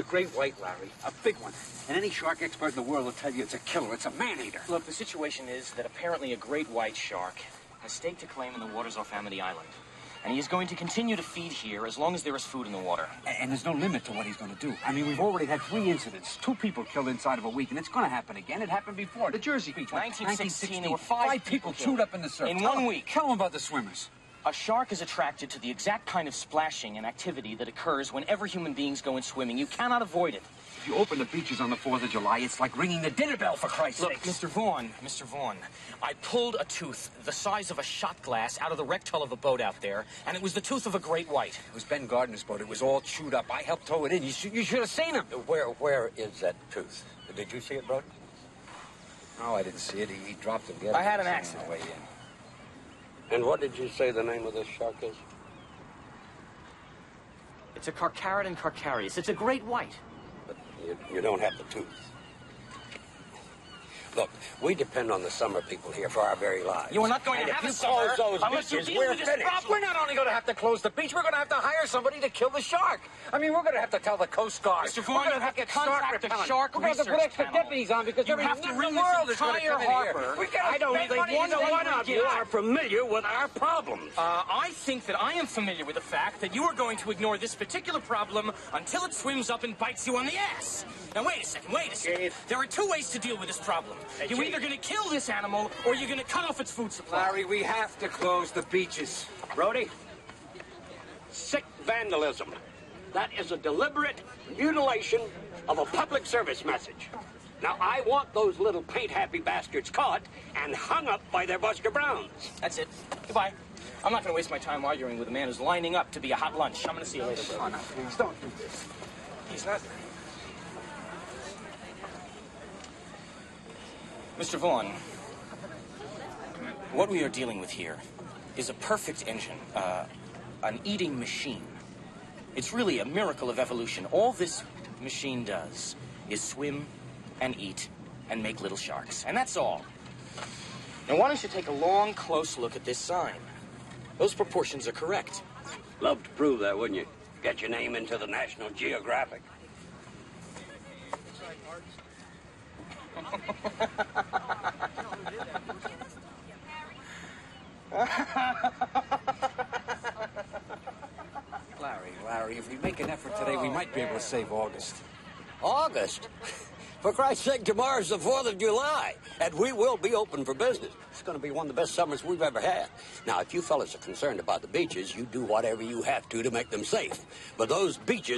great white, Larry. A big one. And any shark expert in the world will tell you it's a killer. It's a man-eater. Look, the situation is that apparently a great white shark has staked a claim in the waters off Amity Island. And he is going to continue to feed here as long as there is food in the water. And there's no limit to what he's going to do. I mean, we've already had 3 incidents. 2 people killed inside of a week, and it's going to happen again. It happened before. The Jersey Beach. 1916, there were 5 people chewed up in the surf. In 1 week. Tell them about the swimmers. A shark is attracted to the exact kind of splashing and activity that occurs whenever human beings go in swimming. You cannot avoid it. If you open the beaches on the 4th of July, it's like ringing the dinner bell, for Christ's sake. Look, Mr. Vaughn, I pulled a tooth the size of a shot glass out of the wrecked hull of a boat out there, and it was the tooth of a great white. It was Ben Gardner's boat. It was all chewed up. I helped tow it in. You should have seen him. Where is that tooth? Did you see it, Brody? No, I didn't see it. He dropped it. I had an accident. On the way in. And what did you say the name of this shark is? It's a Carcharodon carcharias. It's a great white. But you don't have the tooth. Look, we depend on the summer people here for our very lives. You are not going to have a summer unless you deal with this problem. We're not only going to have to close the beach, we're going to have to hire somebody to kill the shark. I mean, we're going to have to tell the Coast Guard. Mr. Vaughn, you have to contact the shark We're going to put extra deputies on because you have to ring the entire harbor. I don't think one of you are familiar with our problems. I think that I am familiar with the fact that you are going to ignore this particular problem until it swims up and bites you on the ass. Now, wait a second. Chief. There are 2 ways to deal with this problem. You're either going to kill this animal or you're going to cut off its food supply. Larry, we have to close the beaches. Brody, sick vandalism. That is a deliberate mutilation of a public service message. Now, I want those little paint-happy bastards caught and hung up by their Buster Browns. That's it. Goodbye. I'm not going to waste my time arguing with a man who's lining up to be a hot lunch. I'm going to see you later, bro. Oh, no, please, don't do this. He's not... Mr. Vaughn, what we are dealing with here is a perfect engine, an eating machine. It's really a miracle of evolution. All this machine does is swim and eat and make little sharks. And that's all. Now, why don't you take a long, close look at this sign? Those proportions are correct. Love to prove that, wouldn't you? Get your name into the National Geographic. Larry, if we make an effort today, we might be able to save August. August? For Christ's sake, tomorrow's the 4th of July, and we will be open for business. It's going to be one of the best summers we've ever had. Now, if you fellas are concerned about the beaches, you do whatever you have to make them safe. But those beaches